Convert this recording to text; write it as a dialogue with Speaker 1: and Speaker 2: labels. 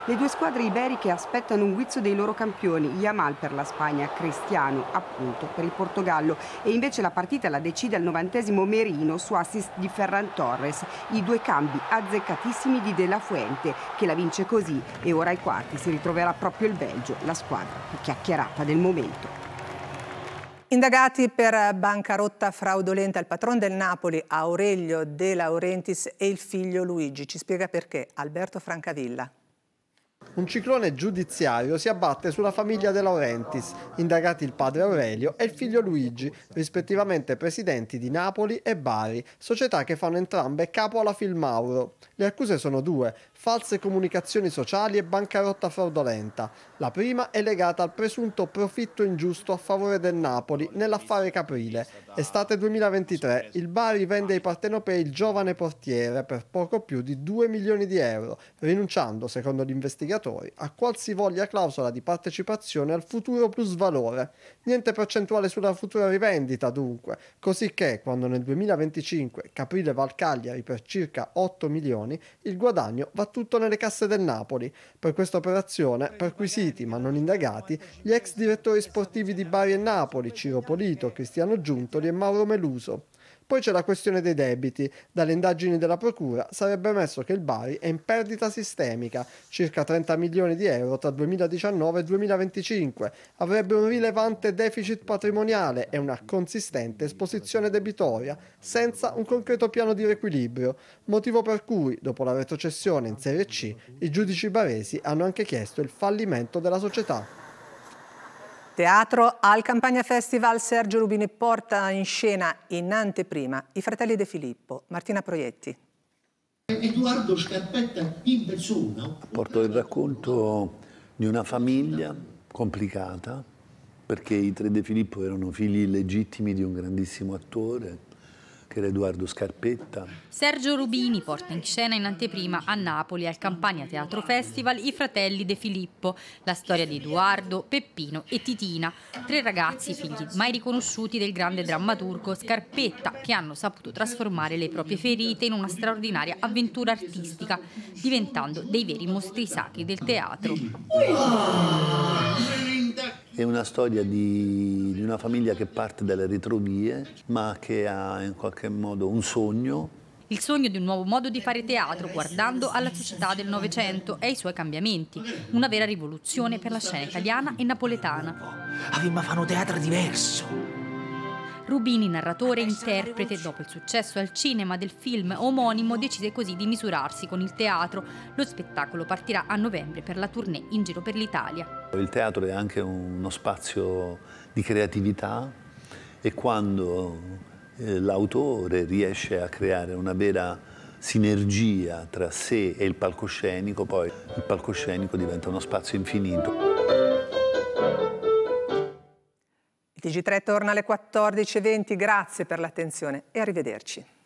Speaker 1: Le due squadre iberiche aspettano un guizzo dei loro campioni, Yamal per la Spagna, Cristiano appunto per il Portogallo, e invece la partita la decide al 90° Merino su assist di Ferran Torres, i due cambi azzeccatissimi di De La Fuente, che la vince così, e ora ai quarti si ritroverà proprio il Belgio, la squadra più chiacchierata del momento.
Speaker 2: Indagati per bancarotta fraudolenta il patron del Napoli, Aurelio De Laurentiis, e il figlio Luigi. Ci spiega perché Alberto Francavilla.
Speaker 3: Un ciclone giudiziario si abbatte sulla famiglia De Laurentiis, indagati il padre Aurelio e il figlio Luigi, rispettivamente presidenti di Napoli e Bari, società che fanno entrambe capo alla Filmauro. Le accuse sono due: false comunicazioni sociali e bancarotta fraudolenta. La prima è legata al presunto profitto ingiusto a favore del Napoli nell'affare Caprile. Estate 2023, il Bari vende ai partenopei il giovane portiere per poco più di 2 milioni di euro, rinunciando, secondo gli investigatori, a qualsivoglia clausola di partecipazione al futuro plusvalore. Niente percentuale sulla futura rivendita, dunque, così che quando nel 2025 Caprile va al Cagliari per circa 8 milioni, il guadagno va tutto nelle casse del Napoli. Per questa operazione, perquisiti ma non indagati gli ex direttori sportivi di Bari e Napoli, Ciro Polito, Cristiano Giuntoli e Mauro Meluso. Poi c'è la questione dei debiti. Dalle indagini della procura sarebbe emerso che il Bari è in perdita sistemica, circa 30 milioni di euro tra 2019 e 2025, avrebbe un rilevante deficit patrimoniale e una consistente esposizione debitoria, senza un concreto piano di riequilibrio, motivo per cui, dopo la retrocessione in Serie C, i giudici baresi hanno anche chiesto il fallimento della società.
Speaker 2: Teatro al Campania Festival, Sergio Rubini porta in scena in anteprima I Fratelli De Filippo. Martina Proietti.
Speaker 4: Edoardo Scarpetta in persona.
Speaker 5: Porto il racconto di una famiglia complicata, perché i tre De Filippo erano figli illegittimi di un grandissimo attore, che era Edoardo Scarpetta.
Speaker 6: Sergio Rubini porta in scena in anteprima a Napoli al Campania Teatro Festival I Fratelli De Filippo, la storia di Edoardo, Peppino e Titina, tre ragazzi figli mai riconosciuti del grande drammaturgo Scarpetta, che hanno saputo trasformare le proprie ferite in una straordinaria avventura artistica, diventando dei veri mostri sacri del teatro.
Speaker 5: È una storia di una famiglia che parte dalle retrovie, ma che ha in qualche modo un sogno.
Speaker 6: Il sogno di un nuovo modo di fare teatro, guardando alla società del Novecento e ai suoi cambiamenti. Una vera rivoluzione per la scena italiana e napoletana.
Speaker 4: Avevamo fatto un teatro diverso.
Speaker 6: Rubini, narratore e interprete, dopo il successo al cinema del film omonimo, decide così di misurarsi con il teatro. Lo spettacolo partirà a novembre per la tournée in giro per l'Italia.
Speaker 5: Il teatro è anche uno spazio di creatività, e quando l'autore riesce a creare una vera sinergia tra sé e il palcoscenico, poi il palcoscenico diventa uno spazio infinito.
Speaker 2: Il TG3 torna alle 14:20, grazie per l'attenzione e arrivederci.